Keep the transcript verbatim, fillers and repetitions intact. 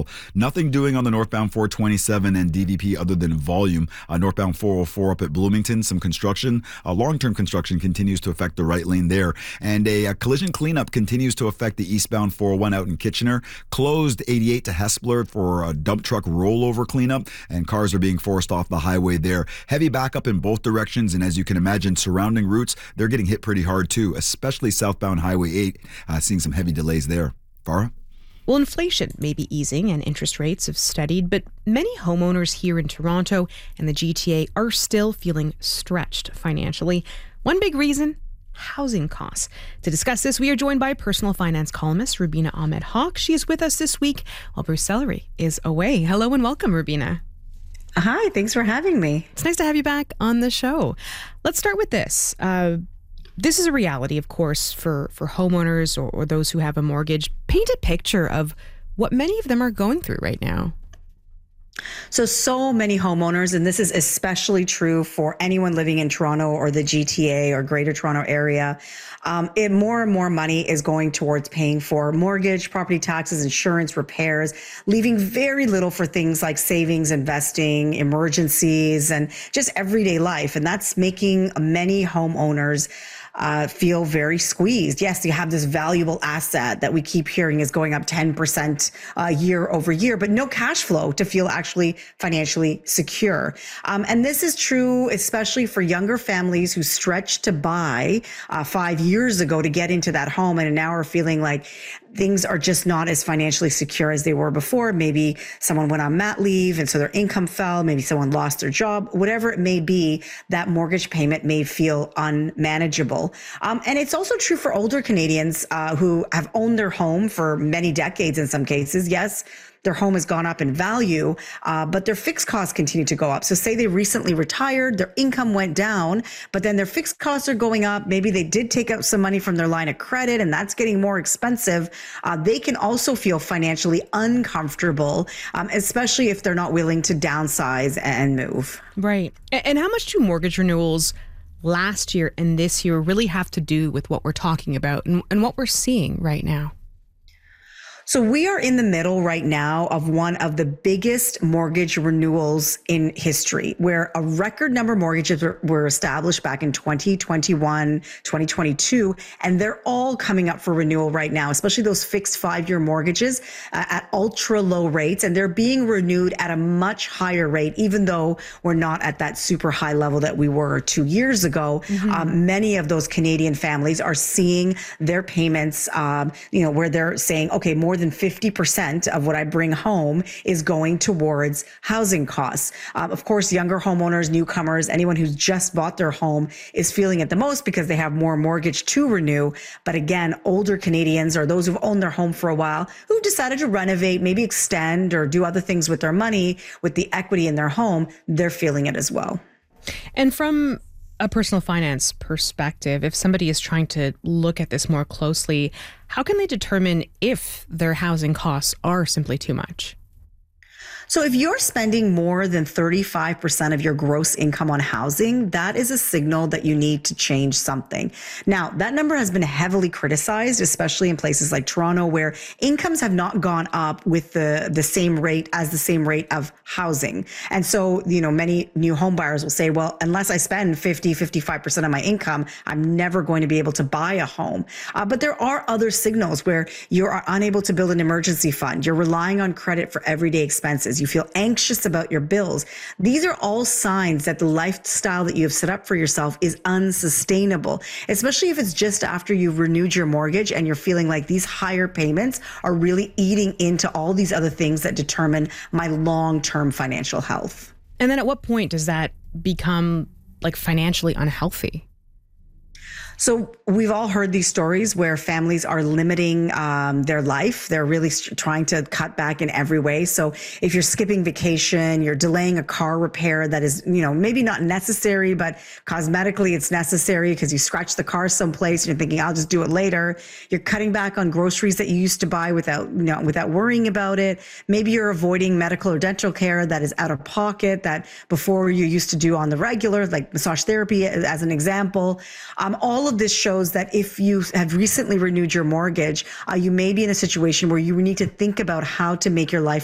well. Nothing doing on the northbound four twenty-seven and D V P other than volume. Uh, northbound four oh four up at Bloomington, some construction. Uh, long-term construction continues to affect the right lane there. And a, a collision cleanup continues to affect the eastbound four oh one out in Kitchener. Closed eighty-eight to Hespeler for a dump truck rollover cleanup, and cars are being forced off the highway there. Heavy backup in both directions, and as you can imagine, surrounding routes, they're getting hit pretty hard too, especially southbound Highway eight, uh, seeing some heavy delays there. Farah? Well, inflation may be easing and interest rates have steadied, but many homeowners here in Toronto and the G T A are still feeling stretched financially. One big reason? Housing costs. To discuss this, we are joined by personal finance columnist Rubina Ahmed-Haq. She is with us this week while Bruce Sellery is away. Hello and welcome, Rubina. Hi, thanks for having me. It's nice to have you back on the show. Let's start with this. Uh, this is a reality, of course, for, for homeowners or, or those who have a mortgage. Paint a picture of what many of them are going through right now. So, so many homeowners, and this is especially true for anyone living in Toronto or the G T A or Greater Toronto area, um, it, more and more money is going towards paying for mortgage, property taxes, insurance, repairs, leaving very little for things like savings, investing, emergencies, and just everyday life. And that's making many homeowners Uh, feel very squeezed. Yes, you have this valuable asset that we keep hearing is going up ten percent uh, year over year, but no cash flow to feel actually financially secure. Um, and this is true, especially for younger families who stretched to buy uh, five years ago to get into that home and now are feeling like things are just not as financially secure as they were before. Maybe someone went on mat leave and so their income fell. Maybe someone lost their job. Whatever it may be, that mortgage payment may feel unmanageable. Um, and it's also true for older Canadians uh, who have owned their home for many decades in some cases. Yes, their home has gone up in value, uh, but their fixed costs continue to go up. So say they recently retired, their income went down, but then their fixed costs are going up. Maybe they did take out some money from their line of credit and that's getting more expensive. Uh, they can also feel financially uncomfortable, um, especially if they're not willing to downsize and move. Right. And how much do mortgage renewals last year and this year really have to do with what we're talking about and, and what we're seeing right now? So we are in the middle right now of one of the biggest mortgage renewals in history, where a record number of mortgages were established back in twenty twenty-one, twenty twenty-two, and they're all coming up for renewal right now, especially those fixed five-year mortgages uh, at ultra low rates, and they're being renewed at a much higher rate, even though we're not at that super high level that we were two years ago. Mm-hmm. Um, many of those Canadian families are seeing their payments, um, you know, where they're saying, okay, more than fifty percent of what I bring home is going towards housing costs. Um, of course, younger homeowners, newcomers, anyone who's just bought their home is feeling it the most because they have more mortgage to renew. But again, older Canadians or those who've owned their home for a while, who've decided to renovate, maybe extend or do other things with their money, with the equity in their home, they're feeling it as well. And from a personal finance perspective, if somebody is trying to look at this more closely, how can they determine if their housing costs are simply too much? So if you're spending more than thirty-five percent of your gross income on housing, that is a signal that you need to change something. Now, that number has been heavily criticized, especially in places like Toronto, where incomes have not gone up with the, the same rate as the same rate of housing. And so, you know, many new home buyers will say, well, unless I spend fifty, fifty-five percent of my income, I'm never going to be able to buy a home. Uh, but there are other signals where you are unable to build an emergency fund. You're relying on credit for everyday expenses. You feel anxious about your bills. These are all signs that the lifestyle that you have set up for yourself is unsustainable, especially if it's just after you've renewed your mortgage and you're feeling like these higher payments are really eating into all these other things that determine my long-term financial health. And then at what point does that become like financially unhealthy? So we've all heard these stories where families are limiting um, their life. They're really st- trying to cut back in every way. So if you're skipping vacation, you're delaying a car repair that is, you know, maybe not necessary, but cosmetically it's necessary because you scratched the car someplace and you're thinking, I'll just do it later. You're cutting back on groceries that you used to buy without, you know, without worrying about it. Maybe you're avoiding medical or dental care that is out of pocket that before you used to do on the regular, like massage therapy as an example. Um, all of this shows that if you have recently renewed your mortgage, uh, you may be in a situation where you need to think about how to make your life